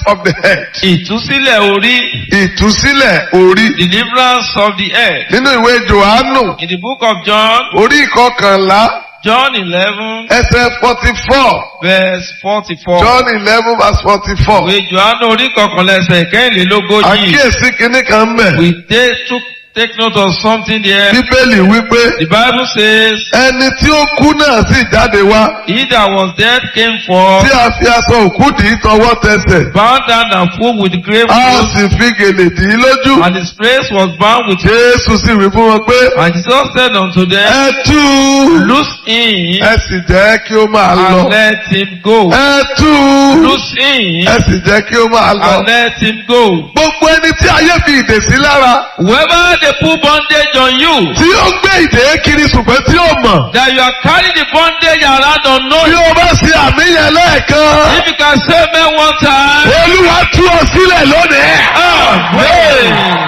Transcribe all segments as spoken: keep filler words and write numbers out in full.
of the head. Ìtúsílẹ̀ orí. Ìtúsílẹ̀ orí. Deliverance of the head. Nínú ìwé Jòhánù. In the book of John. Orí ìkọkànlá. John eleven. Ẹsẹ̀ forty-four. Verse forty-four. John eleven verse forty-four. Ìwé Jòhánù orí kọkànlá ẹsẹ̀ kẹ́rìnlélógójì. Àkíyèsí kìíní kan mẹ́. We they took take note of something there. Bíbélì wípé. The Bible says. Ẹni tí ó kú náà sì jáde wá. He that was dead came forth. Tí a fi aṣọ òkú dì í tọwọ́ tẹsẹ̀. Bound down and full with grave A clothes. sì fi gèlè dì í lójú. And his face was bound with. Jésù sì wí fún wọn pé. And Jesus said unto them. Ẹ tú u. Loose him. Ẹ sì jẹ́ kí ó máa lọ. And let him go. Ẹ tú u. Loose him. Ẹ sì jẹ́ kí ó máa lọ. And let him go. Gbogbo ẹni tí ayé fi ìdè sí lára. Whoever they put bondage on you. Tí ó gbé ìdè kiri ṣùgbọ́n tí ó mọ̀. That you are carrying the bondage around Bí unknowing. o bá ṣe àmìyàn lẹ́ẹ̀kan. If you can say amen one time. Olúwa tú ọ sílẹ̀ lónìí. Amen.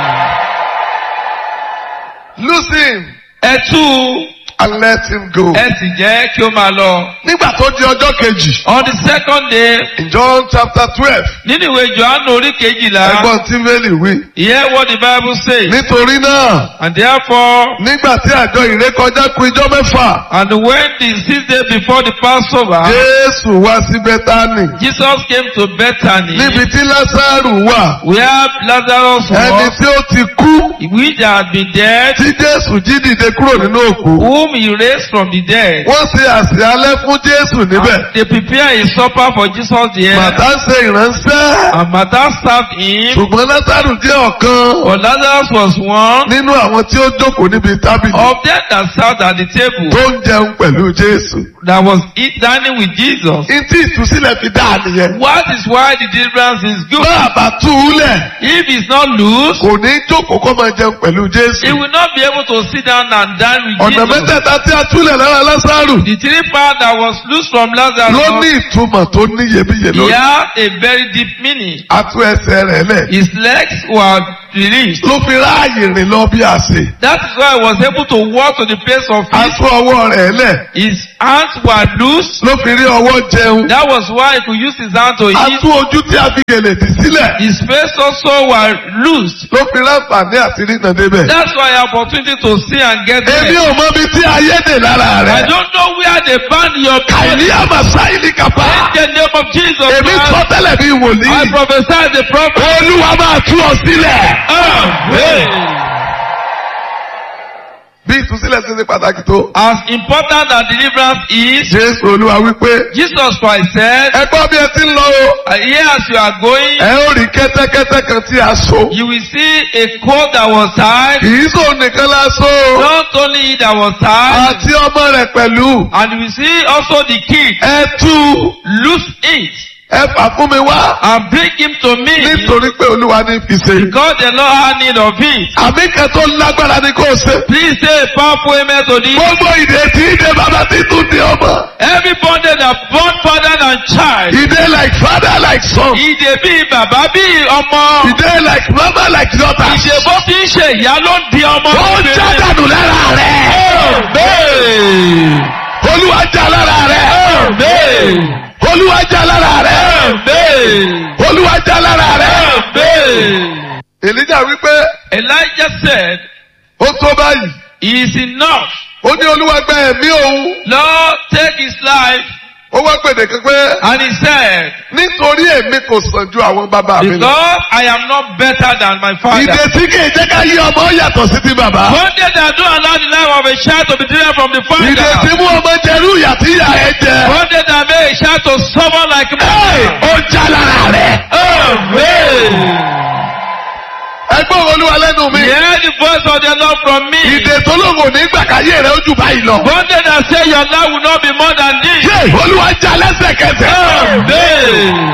Loose him Ẹ tú and let him go. ẹ sì jẹ́ kí ó máa lọ. Nígbà tó di ọjọ́ kejì. On the second day. In John chapter twelve. Nínú ìwé Jòhánù orí kejìlá. Ẹgbọ́n tí Bẹ́ẹ̀lì wí. Hear what the Bible says. Nítorí náà. And therefore. Nígbà tí àjọ ìrékọjá kù ijọ́ mẹ́fà. And when the sixth day before the Passover. Jésù wá sí Bẹ́tánì. Jesus came to Bethany. Níbi tí Lásárù wà. Where Lazarus was. Ẹni tí ó ti kú. Which had been dead. Tí Jésù jí dìde kúrò nínú òkú. Whom he raised from the dead. Wọ́n ṣe àsè alẹ́ fún Jésù níbẹ̀. And they prepare a supper for Jesus there. Màtá ṣe ìránṣẹ́. And Martha served him. Ṣùgbọ́n Lásárù jẹ́ ọ̀kan. But Lazarus was one. Nínú àwọn tí ó jókòó níbi tábìlì. Of them that sat at the table. Tó ń jẹun pẹ̀lú Jésù. That was eat dining with Jesus. Ìtí ìtúsílẹ̀ fi dáa nìyẹn. What is why the deliverance is good? Bá àbá tú u lẹ̀. If it's not loose. Kò ní jókòó kó máa jẹun pẹ̀lú Jésù. He will not be able to sit down and dine with Ọ̀nà Jesus. mẹ́tẹ̀ẹ̀ta tí a túlẹ̀ lára Lásárù. The three part that was loose from Lazarus. Ló ní ìtumọ̀ tó níyebíye He lórí. had a very deep meaning. A tú ẹsẹ̀ rẹ̀ lẹ̀. His legs were released. Ló fi ráàyè rìn lọ bí àsè. That is why he was able to walk to the place of A peace. tú ọwọ́ rẹ̀ lẹ̀. His hands were loose. Ló fi rí ọwọ́ jẹun. That was why he could use his hand to A eat. tú ojú tí a fi gèlè dì sílẹ̀. His face also were loose. Ló fi ráǹfààní àti rínà débẹ̀. That's why opportunity to see and get Èmi there. ò mọ ibi tí ayé dè lára I rẹ̀. don't know where they banned your Kàìní body. àmàṣà ìlí kàpá. In the name of Jesus Èmi Christ, sọ tẹ́lẹ̀ bí I wòlíì. prophesy the prophet. Olúwa máa tú ọ sílẹ̀. Amen. Bí ìtúsílẹ̀ ṣe ṣe pàtàkì tó. As important as deliverance is, Jésù Olúwa wípé. Jesus Christ said, Ẹ gbọ́ bí ẹ ti ń lọ o. here as you are going, Ẹ ó rí kẹ́tẹ́kẹ́tẹ́ kan tí a so. you will see a coat that was tied. Kìí sọ nìkan la so o. Not only it that was tied, Àti ọmọ rẹ̀ pẹ̀lú. and you will see also the kid. Ẹ tú. Loose it Ẹ fà fún mi wá. and bring him to me. Nítorí pé Olúwa ní fi ṣe. Because the Lord had need of it. Àmì kan tó lágbára ni kò ṣe. Please say a powerful amen to this. Gbogbo ìdè tí ìdè bàbá ti tún di ọmọ. Every bondage that born father and child. Ìdè like father like son. Ìdè bíi bàbá bíi ọmọ. Ìdè like mama like daughter. Ìdè bó ti ń ṣe ìyá ló ń di ọmọ. Ó já dànù lára rẹ̀. Amen. Olúwa já lára rẹ̀. Amen. Olúwa já lára rẹ̀. Amen. Olúwa já lára rẹ̀. Amen. Èlíjà wípé Elijah said, ó tó báyìí. he is enough. Ó ní Olúwa gba ẹ̀mí òun. Lord, take his life. Ó wá pèdè kan pé And he said, nítorí èmi kò sàn ju àwọn bàbá mi lọ. because I am not better than my father. Ìdè tí kì í jẹ́ ká yí ọmọ yàtọ̀ sí ti bàbá. Bondage that don't allow the life of a child to be different from the Ìdè tí father. mú ọmọ jẹrú ìyà tí ìyá ẹ jẹ. Bondage that make a child to suffer like Ẹ́ẹ̀, me. ó já lára rẹ̀. Amen. Ẹgbọ́n Olúwa lẹ́nu mi. Hear the voice of the Lord from me. Ìdè tó lóun ò ní gbà káyé rẹ̀ ó jù báyìí lọ. Bondage that say your life will not be more than this. Ṣé Olúwa já lẹ́sẹ̀kẹsẹ̀? Amen.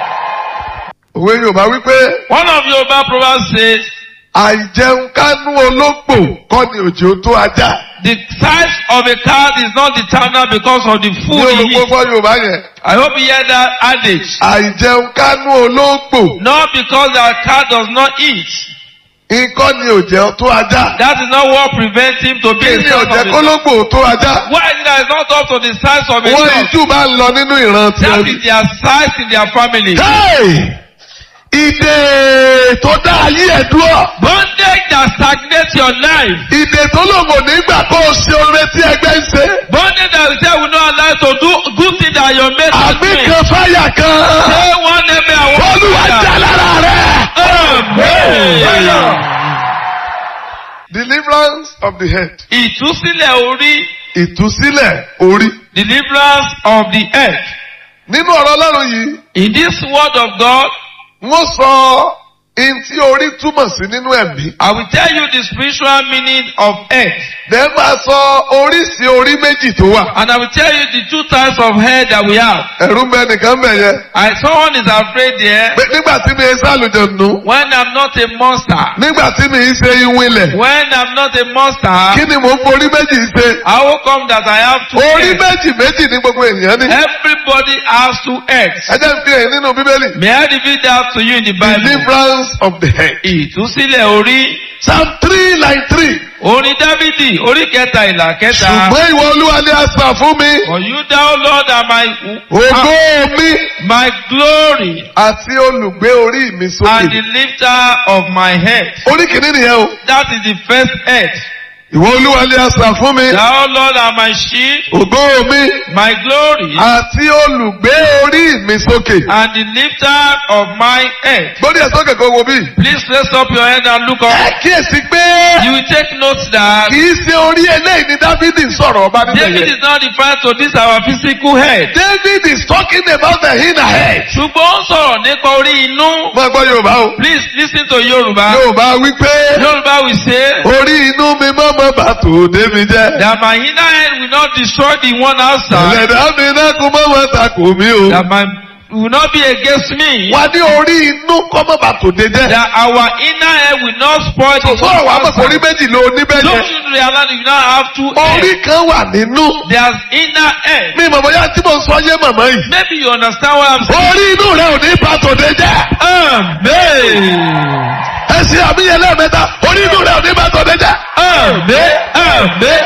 Òwe Yorùbá wípé One of Yoruba proverbs says, àìjẹun kánú ológbò kọ́ ni òjò tó ajá. the size of a cat is not determined because of the Ní food he olùkọ́ eats. fọ́ Yorùbá yẹn. I hope you hear that adage. Àìjẹun kánú ológbò Not because that cat does not eat. ikọ́ ni òjò tó ajá. That is not what prevents him to be Kí a ni son òjò of a kólógbò tó ajá? Why is it that it's not up to the size of a Wọ́n dog? ìjú bá ń lọ nínú ìran That tiẹ̀. is their size in their family. Hey! ìdè tó dá ayé ẹ̀ dúró. Bondage that stagnates your life. Ìdè tó lòun ò ní gbà kó o ṣe oore tí ẹgbẹ́ ń ṣe. Bondage that will say will not allow you to do good things that your mate has Àbí made. kan fáyà kan. Say one name and one Olúwa fire. já lára rẹ̀. Amen. Deliverance of the head. Ìtúsílẹ̀ orí. Ìtúsílẹ̀ orí. Deliverance of the head. Nínú ọ̀rọ̀ Ọlọ́run yìí, In this word of God, wọ́n sọ ihun tí orí túmọ̀ sí nínú ẹ̀mí. I will tell you the spiritual meaning of head. Bẹ́ẹ̀ máa sọ oríṣi orí méjì tó wà. And I will tell you the two types of head that we have. Ẹ̀rù ń bẹ nìkan bẹ̀ yẹn. I, someone is afraid there. Pé nígbà tí mi ń sálùjọ̀nù. When I'm not a monster. Nígbà tí mi ń ṣe ìwìnlẹ̀. When I'm not a monster. Kí ni mò ń forí méjì ṣe? How come that I have two Orí heads? méjì méjì ní gbogbo ènìyàn ní. Everybody has two heads. Ẹ jẹ́ n fi èyí nínú Bíbélì. May I reveal that to you in the Bible? Deliverance of the head. Ìtúsílẹ̀ orí. Psalm three line three. Orin Dávidi, orí kẹta ìlà kẹta. Ṣùgbọ́n ìwọ Olúwa ni asà fún mi. For you thou Lord are my, Ògo mi my glory àti olùgbé orí mi and sókè. the lifter of my head. Orí kìíní nìyẹn o. That is the first head. Ìwọ Olúwa ni asà fún mi. Thou Lord are my shield, Ògo mi my glory àti olùgbé orí mi sókè. and the lifter of my head. Gbórí ẹ̀ sókè kó wo bí. Please raise up your head and look Ẹ up. kíyèsí pé You will take note that kì í ṣe orí eléyìí ni Dáfídì ń sọ̀rọ̀ ọba níbẹ̀ David yẹn. is not referring to this our physical head. David is talking about the inner head. Ṣùgbọ́n ó ń sọ̀rọ̀ nípa orí inú. Mo gbọ́ Yorùbá o. Please listen to Yorùbá. Yorùbá wípé Yorùbá will say orí inú mi mọ́ mọ́ bá tòde mi jẹ́. that my inner head will not destroy the one outside. Ẹlẹ́dàá mi náà kú mọ́ mọ́ takò mí o. That my will not be against me. Wà ní orí inú kọ́ mọ́ bá tòde jẹ́. That our inner head will not spoil the Sọ̀rọ̀ one wà mọ̀ orí outside. méjì ló níbẹ̀ Don't yẹn. you realize you now have two Orí heads? kan wà nínú. There's inner head. Mi mọ̀ bóyá tí mo sọ yé màmá yìí. Maybe you understand what I'm saying. Orí inú rẹ̀ ò ní bá tòde jẹ́. Amen. Ẹ ṣe àmìyẹ lẹ́ẹ̀mẹ́ta. Orí inú rẹ̀ ò ní bá tòde jẹ́. Amen. Amen.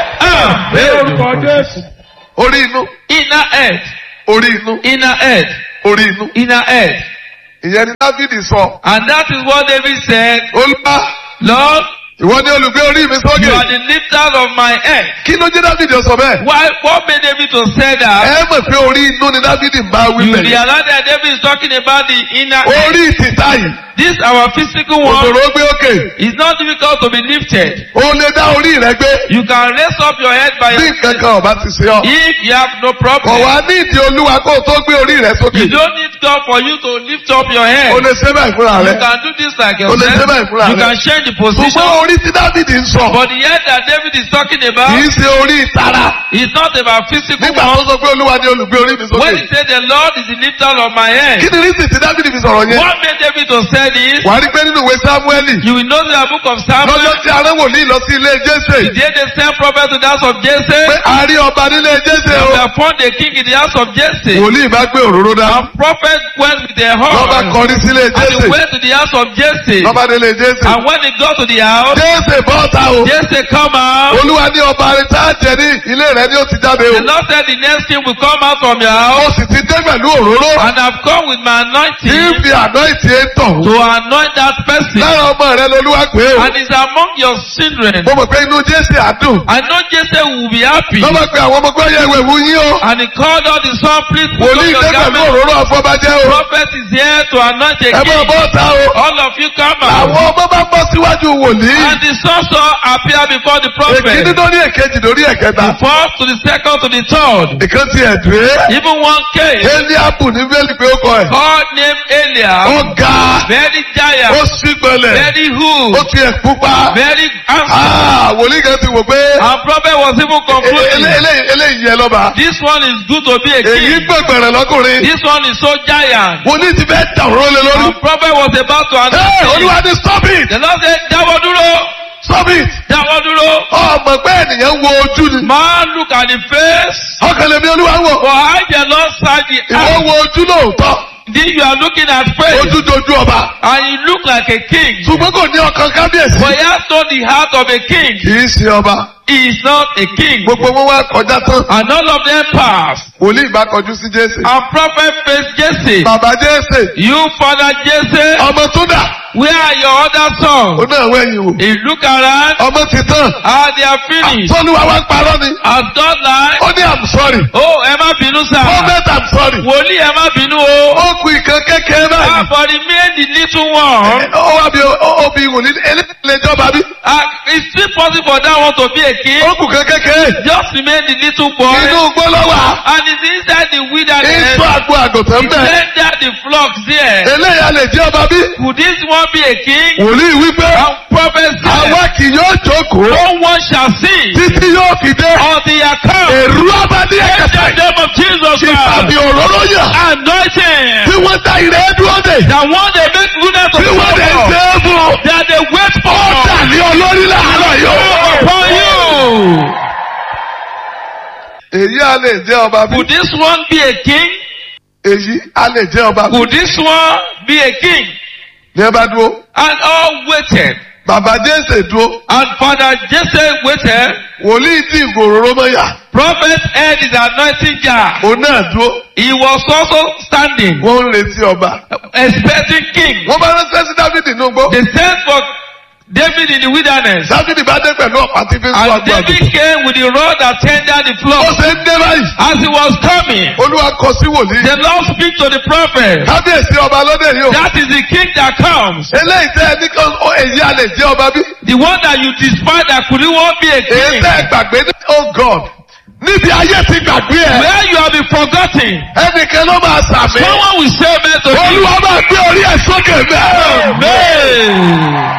Amen. Orí inú. Inner head. Orí inú. Inner head. Orí inú. Inner head. Ìyẹn ni Dáfídì sọ. And that is what David said. Olúwa, Lord, ìwọ ni olùgbé orí mi you sókè. are the lifter of my head. Kí ló jẹ́ Dáfídì sọ bẹ́ẹ̀? Why, what made David to say that? Ẹ mọ̀ pé orí inú ni Dáfídì ń bá wí You bẹ̀rẹ̀. realize that David is talking about the inner head. Orí tìta yìí, This our physical one òṣòro gbé òkè. is not difficult to be lifted. O lè dá orí rẹ gbé. You can raise up your head by Bí yourself. nǹkan kan ọba ti ṣe ọ́. If you have no Kò problem, wá ní ìdí Olúwa kó o tó gbé orí rẹ you sókè. don't need God for you to lift up your head. O lè ṣe báyìí fúnra You rẹ. can do this like O lè ṣe yourself. báyìí fúnra You rẹ. can change the position. Ṣùgbọ́n orí tí Dáfídì ń sọ. But the head that David is talking Kì í about ṣe orí ìtara. is not about physical Nígbà one. tó sọ pé Olúwa ni olùgbé orí mi When sókè. he said the Lord is the lifter of my head, Kí ni rísì tí Dáfídì fi sọ̀rọ̀ yẹn? what made David to say this? Wà á rí pé nínú ìwé Sámúẹ́lì. You will know the book of Samuel. Lọ́jọ́ tí arán wòlíì lọ sí ilé Jésè. Did they send prophet to the house of Jesse? Pé a rí ọba nílé Jésè And o. they found a king in the house of Jesse. Wòlíì bá gbé òróró dá. And prophet went with their Lọ́ba horn. kọrí sílé And he Jésè. went to the house of Jesse. Lọ́ba délé Jésè. And when he got to the house, Jésè bọ́ta o. Jesse come out. Olúwa ní ọba rẹ̀ tá a jẹ ní ilé rẹ̀ ni ó ti jáde o. The Lord said the next king will come out from your Ó house. sì ti dé pẹ̀lú òróró. And I've come with my Tí ń anointing fi àná ìtì é tọ̀. to anoint that person. Lára ọmọ rẹ̀ lolúwa pé o. And it's among your children. Mo mọ̀ pé inú Jésè àdùn. I know Jesse will be happy. Lọ́ba pé àwọn ọmọ gbọ́yẹ̀ ìwé wú yín o. And he called all the son, please put on Wòlíì your dé pẹ̀lú garment. òróró àfọ́bàjẹ́ o. Prophet is here to anoint a Ẹ máa king. bọ́ta o. All of you come Àwọn out. ọmọ bá bọ́ síwájú wòlíì. And the son saw appear before the Èkíní prophet. lórí èkejì lórí ẹ̀kẹta. The first to the second to the third. Ìkan ti ẹ̀dùn é. Even one came. Eliabu ní bẹ́ẹ̀lì pé ó kọ ẹ̀. God named Eliab. Ó ga. Very Ó giant. sígbọ̀lẹ̀. Very Ó who. ti ẹ̀ pupa. Very handsome. Ah, wòlíì kan ti wò pé. And prophet was even ele- concluding. ele- Eléyìí yẹ lọ́ba. This one is good to be a Èyí king. gbẹ̀gbẹ̀rẹ̀ lọ́kùnrin. This one is so giant. Wòlíì ti fẹ́ dà òróró lé lórí. And prophet was about to Ẹ anoint him. Olúwa ní stop it! The Lord said, dáwọ́ dúró. Stop it! Dáwọ́ dúró. Ọmọ pé ènìyàn ń wo ojú ni. Man look at the face. Ọkàn lèmi Olúwa ń wò. For I the Lord search the Ìwọ heart. wo ojú lóòótọ́. Then you are looking at praise. Ojú dojú ọba. And you look like a king. Ṣùgbọ́n kò ní ọkàn kábíyèsí. But he has not the heart of a king. Kì í ṣe ọba. He is not a king. Gbogbo wọn wá kọjá tán. And all of them passed. Wòlíì bá kọjú sí Jésè. Our prophet faced Jesse. Bàbá Jésè. You father Jesse. Ọmọ tó dà. Where are your other sons? Ó náà wẹ̀yìn wò. He look around. Ọmọ ti tán. Ah, they are finished. Tọ́lúwa wá ń parọ́ ni. Has God lied? Ó ní I'm sorry. Oh, ẹ má bínú sir. Prophet I'm sorry. Wòlíì ẹ má bínú o. Ó kù ìkan kékeré Ah, báyìí. but remain the little one. Ó wá bí ó bí wòlíì eléyìí jọba bí. Ah, it's still possible for that one to be a king. Ó kù kan kékeré. Just remain the little boy. Inú gbólọ́wà. And it's inside the wilderness. Ìsọ àgbo àgùntàn bẹ̀. Tender the flocks there. Eléyà lè jẹ́ ọba bí. Could this one be a king? Wòlíì wípé. And prophet said, Àwa kì yóò jókòó. no one shall see Títí yóò fi dé. until the account. Èrú abadí In ẹ̀kẹta. the name of Jesus Ìfàmì Christ. òróró yàn. Anointing. Tí wọ́n dá ìrẹ́ dúró dè. That one they make goodness to Tí wọ́n dẹ̀ ń follow. ṣe é fún ọ. That they wait for. Ó dà ní olórí láàárọ̀ yóò. Upon you. Èyí á lè jẹ́ ọba bí. Could this one be a king? Èyí á lè jẹ́ ọba bí. Could this one be a king? Ní ẹ bá dúró. And all waited. Bàbá Jésè dúró. And Father Jesse waited. Wòlíì tí ìgòròrò mọ́ yà. Prophet had his anointing jar. Òun náà dúró. He was also standing, Wọ́n ń retí ọba. expecting king. Wọ́n bá ránṣẹ́ sí Dáfídì ní ogbó. They sent for David in the wilderness. Dáfídì bá dé pẹ̀lú ọ̀pá tí fi ń sọ And àgbà àgùntàn. David came with the rod that tended the Ó flock. ṣe ń dé báyìí. As he was coming, Olúwa kọ sí wòlíì. the Lord speak to the prophet. Kábíyèsí ọba lóde yìí o. That is the king that comes. Eléyìí tẹ́ ẹ ní kan ó èyí á lè jẹ́ ọba bí. The one that you despise that could not be a Èyí king. tẹ́ ẹ gbàgbé ní oh God. Níbi ayé ti gbàgbé ẹ̀. Where you have been forgotten. Ẹnìkan ló máa sàmì. Someone will say amen to you. Olúwa máa gbé orí ẹ̀ sókè bẹ́ẹ̀. Amen.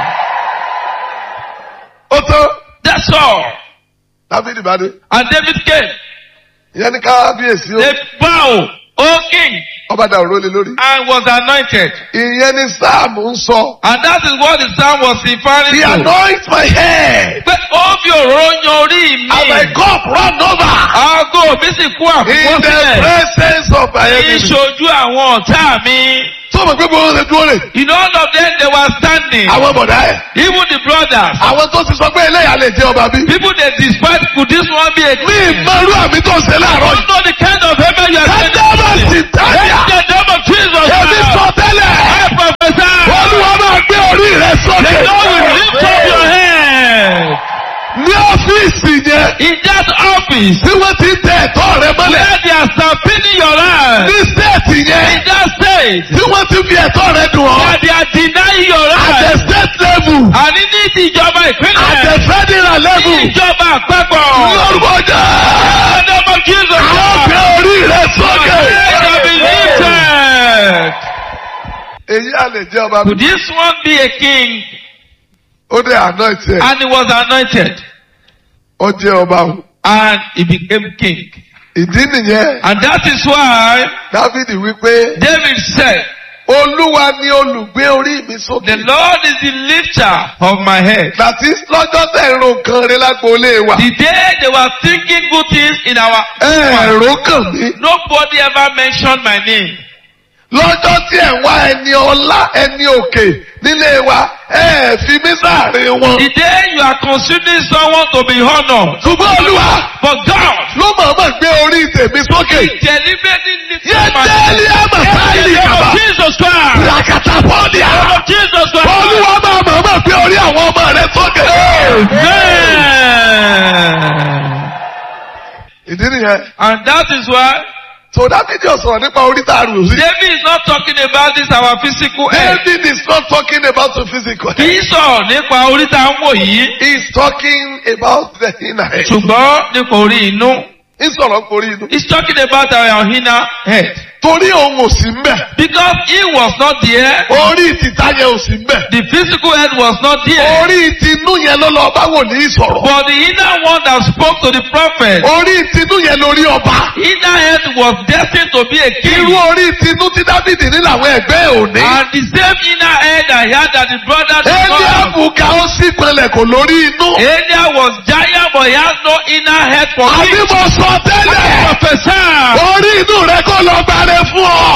Ó tán. That's all. Dáfídì bá dé. And David came. Ìyẹn ní kábíyèsí o. They bow, O king, Ọba dà òró lé lórí. and was anointed. Ìyẹn ní Sáàmù ń sọ. And that is what the psalm was referring He to. anoints my head. Pé ó fi òróró yan orí And my mi. cup run over. Aago mi sì kú àkókò In the sílẹ̀. presence of my enemies. Ìṣojú àwọn ọ̀tá mi. Tó mọ̀ pé gbogbo ṣe dúró rè. You know, all of them, they were standing. Àwọn bọ̀dá ẹ̀. Even the brothers. Àwọn tó ti sọ pé eléyà lè jẹ́ ọba bí. People they despise, could this one be a Mi king? ìmọ̀rú àmì tó ṣe láàárọ̀ You yìí. know the kind of heaven you are Kájá bá sì standing. táyà. In the name of Jesus Èmi Christ. sọ tẹ́lẹ̀. I prophesy. Olúwa máa gbé orí rẹ̀ sókè. The Lord will lift up your head. Ní ọ́fíìsì yẹn. In that office, Tí wọ́n ti tẹ ẹ̀tọ́ rẹ mọ́lẹ̀. where they are stampeding your life. Ní stéètì yẹn. In that state, Tí wọ́n ti fi ẹ̀tọ́ rẹ dùn ọ́. where they are denying your At the life. state level. Àní ní ti ìjọba At the ìpínlẹ̀. federal Ní level. ìjọba àpapọ̀. Lórúkọ jẹ́. In the name of Jesus Àwọn gbé Christ. orí rẹ̀ sókè. It shall be lifted. Èyí á lè jẹ́ ọba bí. Could this one be a king? Ó dé anoint ẹ̀. And he was anointed. Ó jẹ́ ọba o. And he became king. Ìdí nìyẹn. And that is why Dáfídì wípé. David said, Olúwa ni olùgbé orí mi sókè. the Lord is the lifter of my head. Láti lọ́jọ́ tẹ̀ ń ro nǹkan rẹ lágboolé wa. The day they were thinking good things in our Ẹ̀rọ kàn mí. nobody ever mentioned my name. Lọ́jọ́ tí ẹ̀ ń wá ẹni ọlá ẹni òkè nílé wa, ẹ fi mí sáàrin wọn. The day you are considering someone to be honored. Ṣùgbọ́n Olúwa But God, ló mọ̀ọ́mọ̀ gbé orí tèmi sókè. He deliberately lifted Yé my délé name. àmà sáìlì In the name kàbà. of Jesus Christ. Làkàtà bọ́ọ̀lì In the name àrà. of Jesus Christ. Olúwa máa mọ̀ọ́mọ̀ gbé orí àwọn ọmọ rẹ sókè. Amen. Ìdí nìyẹn. And that is why So Dáfídì ò sọ̀rọ̀ nípa orí tá a rò sí. David is not talking about this our physical head. David is not talking about the physical. Kì í sọ̀rọ̀ nípa orí tá a ń wò yìí. He is talking about the inner head. Ṣùgbọ́n nípa orí inú. Ń sọ̀rọ̀ orí inú. He's talking about our inner head. Torí òun ò sí mbẹ̀. Because he was not there. Orí ìtìta yẹn ò sí mbẹ̀. The physical head was not there. Orí ìtinú yẹn ló lọ bá wòlíì sọ̀rọ̀. But the inner one that spoke to the prophet. Orí ìtinú yẹn lórí ọba. Inner head was destined to be a king. Irú orí ìtinú tí Dáfídì ní làwọn ẹgbẹ́ òní. And the same inner head I had that the brother did Ẹni not have. àbùkà ó sì pinlẹ̀ kò lórí inú. Elia was giant but he has no inner head for Àbí king. mo sọ tẹ́lẹ̀. Professor. Orí inú rẹ kó lọ gbàrẹ́ jáde fún ọ.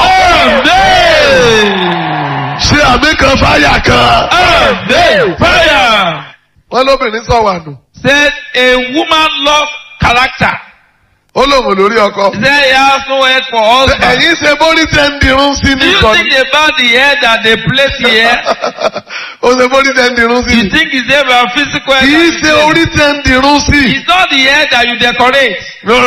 Amen. Ṣé àmì kan fáyà kan? Amen. Fire. Wọ́n lóbìnrin sọ wà nù. Said a woman lost character. Ó lòun lórí ọkọ. He said he has no head for husband. Ẹ̀yin ṣe bórí tẹ́ ń dirun sí Do ní you sọ́ni. think about the hair that they place here? Ó ṣe bórí tẹ́ ń dirun sí You ni. think it's about physical hair? Kì í that ṣe you orí tẹ́ ń dirun sí. place? It's not the hair that you decorate.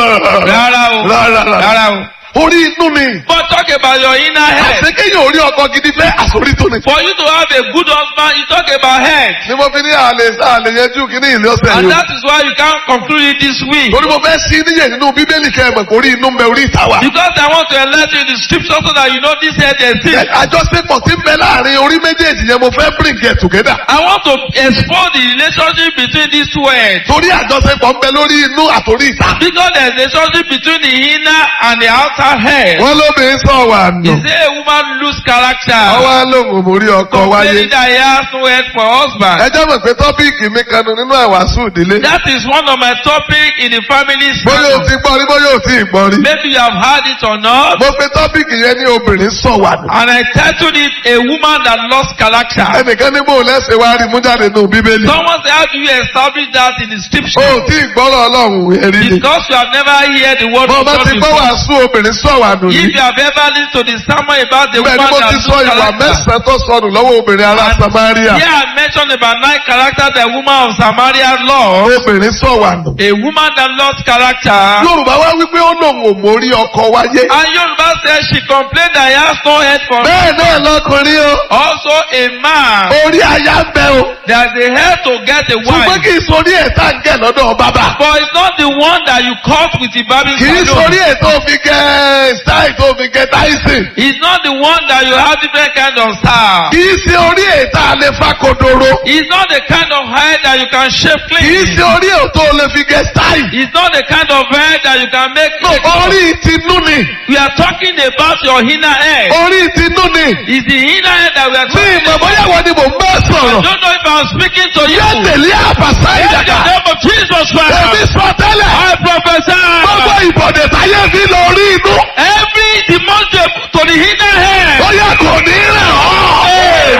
Rárá Rárá o. Rárá Rárá o. Orí inú ni. But talk about your inner head. Àṣekéyìn orí ọkọ gidi fẹ́ àsórí tó ni. For you to have a good husband, you talk about head. Ni mo fi ní àlè àlè yẹjú kí ní ìlú ọ̀sẹ̀ And yìí. that is why you can't conclude it this week. Torí mo fẹ́ sí níyẹn nínú Bíbélì kẹ́mọ̀ kó rí inú ń bẹ orí ìta wa. Because I want to alert you in the scripture so that you know this head exists. Àjọṣepọ̀ tí ń bẹ láàrin orí méjèèjì yẹn mo fẹ́ bring it together. I want to expose the relationship between these two heads. Torí àjọṣepọ̀ ń bẹ lórí inú àtòrí ìta. Because there is a relationship between the inner and the outer head. Wọ́n lóbìnrin sọ wà nù. Is there a woman lose character? Ọwọ́ lóhùn mórí ọkọ wáyé. Complaining that he has no head for husband. Ẹ jẹ́ mọ̀ pé tọ́píìkì mi kanu nínú àwàsù ìdílé. That is one of my topic in the family Bóyá o sermon. ti gbọ́ rí bóyá o ti gbọ́ rí. Maybe you have heard it or not. Mo pe tọ́píìkì yẹn ní obìnrin sọ wà nù. And I titled it A Woman That Lost Character. Ẹnìkan ní bò lẹ́sẹ̀ wá rí mú jáde nù Bíbélì. Someone said, how do you establish that in the O scripture? ò tí ì gbọ́rọ̀ Ọlọ́run èrì ni. Because you have never heard the word Mo of bá God ti gbọ́ before. wàásù obìnrin sọ wà nù If yìí. you have ever listened to the sermon about the Bẹ́ẹ̀ ni woman mo that ti lost sọ ìwà character. mẹ́sàn-án tó sọnù lọ́wọ́ obìnrin ará Samaria. Here I mentioned about nine character the woman of Samaria lost. Obìnrin sọ wà nù. A woman that lost character. Yorùbá wá wípé ó lòun ò mórí ọkọ wáyé. And Yoruba said she complained that he has no head for her. Bẹ́ẹ̀ náà lọkùnrin o. Also a man Orí aya ń bẹ o. that they had to get a Ṣùgbọ́n wife. kì í sórí ẹ̀ta ń gẹ̀ lọ́dọ̀ bàbá. But it's not the one that you caught with the baby Kì í salon. sórí ètò òfin gẹ̀ style tó fi gẹ̀ Tyson. It's not the one that you have different kind of style. Kì í ṣe orí ètò àlè fakodoro. It's not the kind of hair that you can shape Kì í clean. ṣe orí ètò olè fi gẹ̀ style. It's not the kind of hair that you can make. No, orí tinú ni. We are talking about your inner hair. Orí tinú ni. It's the inner hair that we are Mi talking ìmọ̀ about. bóyá wọ́n ni mò ń bá I sọ̀rọ̀. don't know if I'm speaking to you. Yóò tẹ̀lé àbàṣà In the ìdàgbà. name of Jesus Èmi Christ, sọ tẹ́lẹ̀. I prophesy. Gbogbo ìbọ̀dẹ̀ táyé fi lọ rí inú. Every demon to the inner hair. Bóyá kò ní rẹ̀ ọ́.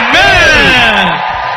Amen.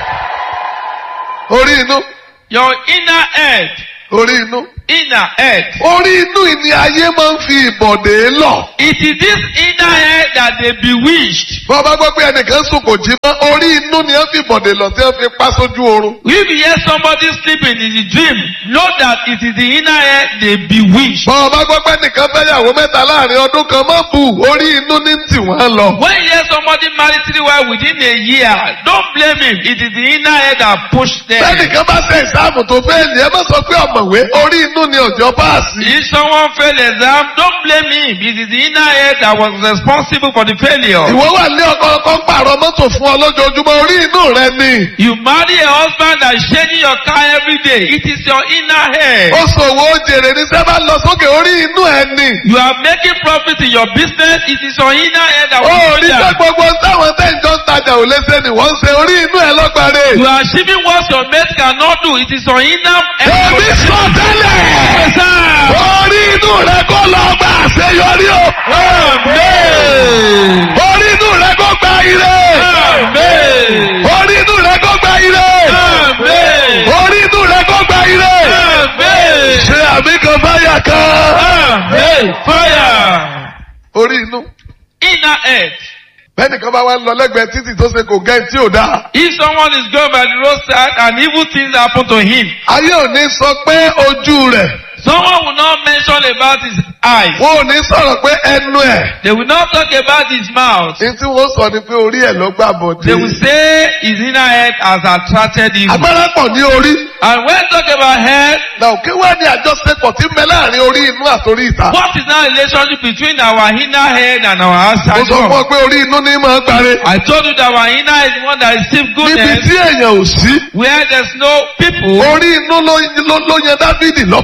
Orí inú. Your inner head. Orí inú. Inner head. Orí inú ìní ayé máa ń fi ìbọ̀dẹ̀ lọ. It is this inner head that they bewitched. Bọ́ bá gbọ́ pé ẹnìkan sùn kò jí mọ́, orí inú ni wọ́n fi ìbọ̀dẹ̀ lọ tí wọ́n fi pa sójú oorun. If you hear somebody sleeping in the dream, know that it is the inner head they bewitched. Bọ́ bá gbọ́ pé ẹnìkan fẹ́yàwó mẹ́ta láàrin ọdún kan mọ́ bù, orí inú ní tì wọ́n lọ. When you hear somebody marry three wives within a year, don't blame him. It is the inner head that pushed them. Bẹ́ẹ̀nìkan bá ṣe ìsáàmù tó fẹ́ẹ̀lì, ẹ má sọ pé ọ̀mọ̀wé, orí inú ni òjò páàsì. If someone failed exam, don't blame him. It is the inner head that was responsible for the failure. Ìwọ wà ní ọkọ ọkọ ń pààrọ̀ mọ́tò fún ọ lójoojúmọ́, orí inú rẹ ni. You marry a husband that is changing your car every day. It is your inner head. Ó ṣòwò ó jèrè ní sẹ́bà lọ sókè, orí inú ẹ ni. You are making profit in your business. It is your inner head that Ó will rí do pé that. gbogbo táwọn tẹ́ǹjọ́ ń tajà ò léṣe ni wọ́n ń ṣe, orí inú ẹ lọ́gbàre. You are achieving what your mate cannot do. It is your inner head. Èmi sọ tẹ́lẹ̀. Orí inú rẹ kó lọ gba àṣeyọrí o. Amen. Orí inú rẹ kó gba ire. Amen. Orí inú rẹ kó gba ire. Amen. Orí inú rẹ kó gba ire. Amen. Ṣé àmì kan fáyà kan? Amen. Fire. Orí inú. Inner head. Bẹ́ẹ̀ni kan bá wá lọ lẹ́gbẹ̀ẹ́ títì tó ṣe kò gẹ́ tí ò dáa. If someone is going by the roadside and evil things happen to him, Ayé ò ní sọ pé ojú rẹ̀. someone will not mention about his eyes. Wọ́n ò ní sọ̀rọ̀ pé ẹnu ẹ̀. They will not talk about his mouth. Ní tí wọ́n sọ ni pé orí ẹ̀ ló gbà bọ̀dé. They will say his inner head has attracted evil. Agbára pọ̀ ní orí. And when talk about head, Nà òkè wá ní àjọṣepọ̀ tí ń bẹ láàrin orí inú àtòrí ìta. what is now the relationship between our inner head and our Mo outside sọ fún ọ one? pé orí inú ní máa gbáre. I told you that our inner head is the one that receives Níbi goodness, tí èèyàn ò sí. where there's no people. Orí inú ló ló ló yan Dáfídì lọ́ba. It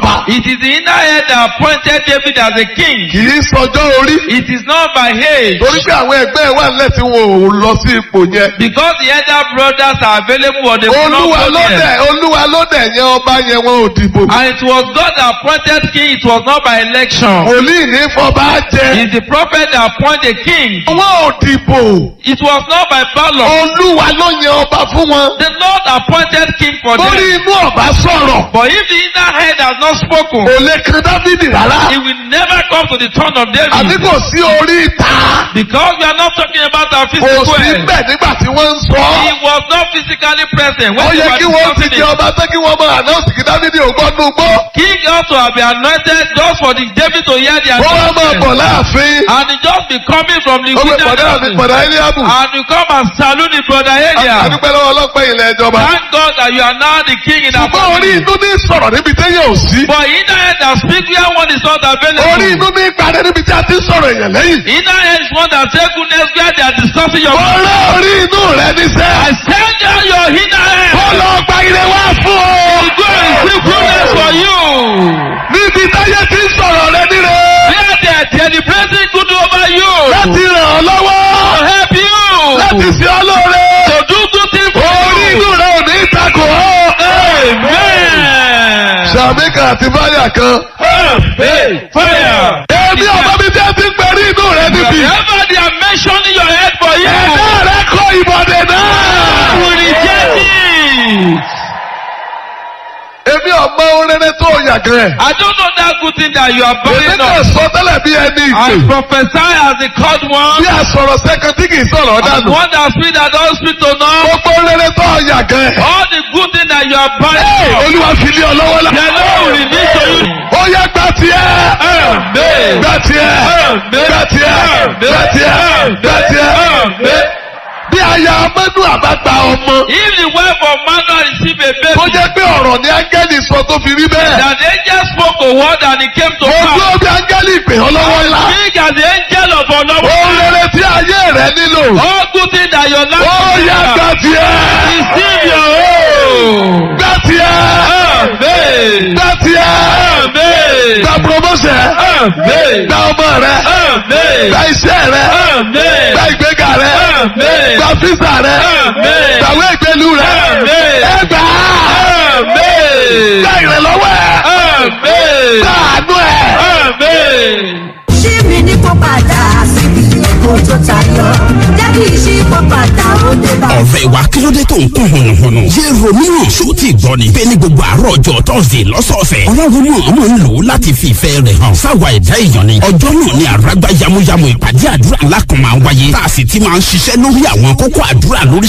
is the inner head that appointed David as a king. Kì í sọjọ́ orí. It is not by age. Torí pé àwọn ẹgbẹ́ ẹ̀ wà nílẹ̀ tí wọn ò lọ sí ipò yẹn. Because the elder brothers are available or they will not Olúwa go ló there. dẹ̀ Olúwa ló dẹ̀ yẹn ọba yẹn wọn ò dìbò. And it was God that appointed king, it was not by election. Wòlíì ní fọba jẹ. It's the prophet that appointed king. Wọn ò dìbò. It was not by ballot. Olúwa ló yan ọba fún wọn. The Lord appointed king for them. Torí inú ọba sọ̀rọ̀. But if the inner head has not spoken, Kò lè kan Dáfídì rárá. it will never come to the throne of David. Àbí kò sí orí ìta. Because we are not talking about our Kò physical sí head. bẹ̀ nígbà tí wọ́n ń sọ. He was not physically present Ó when they yẹ were kí wọ́n ti discussing jẹ it. ọba tán kí wọ́n máa ànáùsì kí Dáfídì ò gbọ́ nú gbọ́. King also have been anointed just for the David to hear the Ó wá máa announcement. bọ̀ láàfin. And he just be coming from the Ó gbé wilderness. pọ̀dá mi pọ̀dá Eliabu. And you come and salute the brother area. Adúpẹ́ lọ́wọ́ ọlọ́pẹ́ ilẹ̀ ìjọba. Thank God that you are now the king in our Ṣùgbọ́n orí family. inú ní sọ̀rọ̀ níbi téyàn ò sí. But inner head that speak where one is not available. Orí inú ní ìpàdé níbi tí a ti ń sọ̀rọ̀ èèyàn lẹ́yìn. Inner head is one that say goodness where they are discussing your Mo rán orí inú rẹ I níṣẹ́. send down your inner head. Ó lọ gba ire wá fún ọ. To go and see goodness for you. Níbi táyé ti ń sọ̀rọ̀ rẹ níre. Where they are celebrating good over you. Láti ràn ọ́ lọ́wọ́. To help you. Láti ṣe ọ́ lóore. To do good things for Orí you. inú rẹ ò ní ìtakò ọ́. Amen. Ṣàmíkà àti báyà kan. Hey, fire. Èmi ọ̀bá mi tí a ti ń pẹ̀lú inú rẹ níbi. Wherever they are mentioning your head for you. Ẹ̀dá rẹ kọ ìbọ̀dẹ̀ náà. You reject it. Èmi ọmọ orere tó yàgàn ẹ̀. I don't know that good thing that you are Èmi burying kàn up. sọ tẹ́lẹ̀ bí ẹni I ìpè. prophesy as the called one. Bí a sọ̀rọ̀ sẹ́kàn tí kì í sọ̀rọ̀ And the dànù. one that speak that don't speak to none. Gbogbo orere tó yàgàn ẹ̀. All the good thing that you are Ẹ́, burying up. Olúwa fi lé ọ lọ́wọ́ lá. The Lord will release to you. Ó yẹ gbà tiẹ̀. Amen. Gbà tiẹ̀. Gbà tiẹ̀. Gbà tiẹ̀. Gbà tiẹ̀. Bí aya amẹ́nu àbágbà ọmọ. If the wife of Manuel receive a Tó baby, jẹ́ pé ọ̀rọ̀ ni áńgẹ́lì sọ tó fi rí bẹ́ẹ̀. that the angel spoke a word and it came to Mo pass. dúró bí áńgẹ́lì ìpè ọ lọ́wọ́ ńlá. Speak as the angel of our Lord. Orere tí ayé rẹ nílò. All good things that your life Ó yẹ gbà tiẹ̀. receive your own. Gbà tiẹ̀. Amen. Gbà tiẹ̀. Amen. Gba promotion. Amen. Gba ọmọ rẹ. Amen. Gba iṣẹ́ rẹ. Amen. Gba ìgbéga rẹ. Amen. Gba físà rẹ. Amen. Gbàwé ìgbélú rẹ. Amen. Ẹ gbà á. Amen. Gba ìrànlọ́wọ́ ẹ. Amen. Gba àánú ẹ. Amen. ṣí mi ní kó padà síbi èkó tó tayọ jẹ́ kí ìṣípò padà ó dé bá. ọ̀rẹ́ wa kí ló dé tó ń kún hùnùhùnù. yé romeo ṣó ti gbọ́ ni. bẹ́ẹ̀ ni gbogbo àárọ̀ ọjọ́ tọ́sídẹ̀ẹ́ lọ́sọ̀ọ̀sẹ̀. ọlọ́run náà mọ̀ ń lò ó láti fi ìfẹ́ rẹ̀ hàn. sáwa ẹ̀dá èèyàn ni. ọjọ́ náà ni àràgbá yamuyamu ìpàdé àdúrà ńlá kan máa ń wáyé. tá a sì ti máa ń ṣiṣẹ́ lórí àwọn kókó àdúrà lórí